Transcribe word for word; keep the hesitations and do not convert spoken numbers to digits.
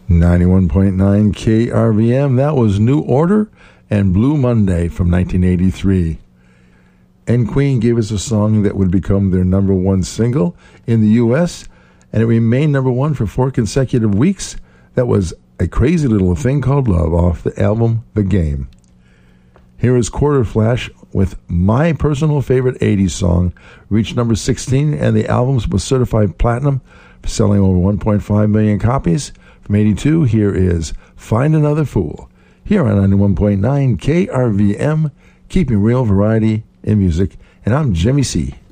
ninety-one point nine K R V M. That was New Order and Blue Monday from nineteen eighty-three. And Queen gave us a song that would become their number one single in the U S, and it remained number one for four consecutive weeks. That was A Crazy Little Thing Called Love off the album The Game. Here is Quarter Flash with my personal favorite eighties song, reached number sixteen, and the album was certified platinum for selling over one point five million copies. From eighty-two, here is Find Another Fool, here on ninety-one point nine K R V M, keeping real variety in music, and I'm Jimmy C.